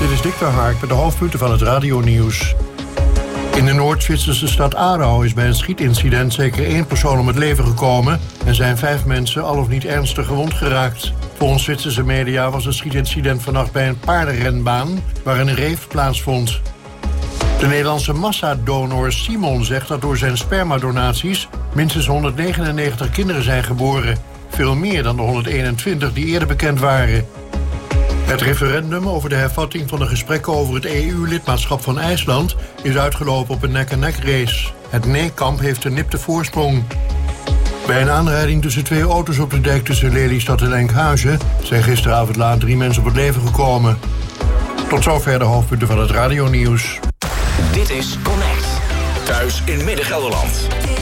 Dit is Dick Verhaak met de hoofdpunten van het radionieuws. In de Noord-Zwitserse stad Aarau is bij een schietincident zeker 1 persoon om het leven gekomen en zijn 5 mensen al of niet ernstig gewond geraakt. Volgens Zwitserse media was het schietincident vannacht bij een paardenrenbaan waar een reef plaatsvond. De Nederlandse massadonor Simon zegt dat door zijn spermadonaties minstens 199 kinderen zijn geboren. Veel meer dan de 121 die eerder bekend waren. Het referendum over de hervatting van de gesprekken over het EU-lidmaatschap van IJsland is uitgelopen op een nek-en-nek race. Het nee-kamp heeft een nipte voorsprong. Bij een aanrijding tussen 2 auto's op de dijk tussen Lelystad en Enkhuizen zijn gisteravond laat 3 mensen op het leven gekomen. Tot zover de hoofdpunten van het radionieuws. Dit is Connect. Thuis in Midden-Gelderland.